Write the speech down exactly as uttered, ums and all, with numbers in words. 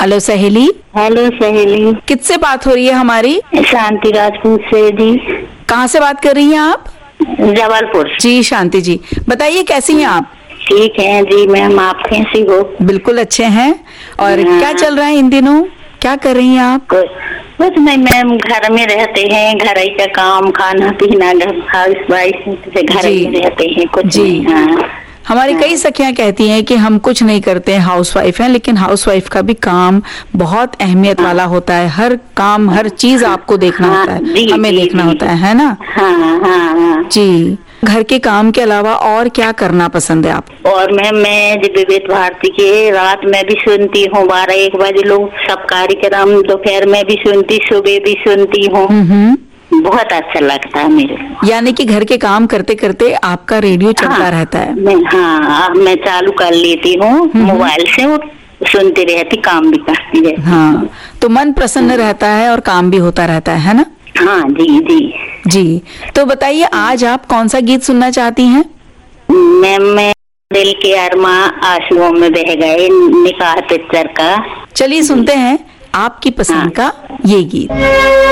Hello सहेली। Hello सहेली। किससे बात हो रही है हमारी? शांति राजपूत से जी। कहाँ से बात कर रही हैं आप? जबलपुर जी शांति जी, बताइए कैसी हैं आप? ठीक है जी मैम, आप कैसी हो? बिल्कुल अच्छे हैं। और क्या चल रहा है इन दिनों, क्या कर रही हैं आप? कुछ नहीं मैम, घर में रहते हैं, घर ही का काम, खाना पीना, हाउस वाइफ से घर में रहते हैं, कुछ जी। नहीं। हाँ। हमारी कई सखियां कहती हैं कि हम कुछ नहीं करते हैं, हाउस वाइफ हैं, लेकिन हाउस वाइफ का भी काम बहुत अहमियत हाँ। वाला होता है। हर काम, हर चीज आपको देखना हाँ, होता है, जी, हमें जी, देखना जी, होता है है ना? हाँ हाँ हाँ जी। घर के काम के अलावा और क्या करना पसंद है आप? और मैम मैं जब विविध भारती के रात में भी सुनती हूँ, बारह एक बजे लोग सब कार्यक्रम, दोपहर में भी सुनती, सुबह भी सुनती हूँ। बहुत अच्छा लगता है मेरे। यानी कि घर के काम करते करते आपका रेडियो चलता हाँ, रहता है? मैं हाँ अब मैं चालू कर लेती हूँ मोबाइल से, और सुनती रहती, काम भी करती रहती। हाँ, तो मन प्रसन्न रहता है और काम भी होता रहता है है ना? हाँ जी जी जी। तो बताइए आज आप कौन सा गीत सुनना चाहती हैं? मैम मैं दिल के अरमा आंसुओं में बह गए, निकाह पिक्चर का। चलिए सुनते हैं आपकी पसंद का ये गीत।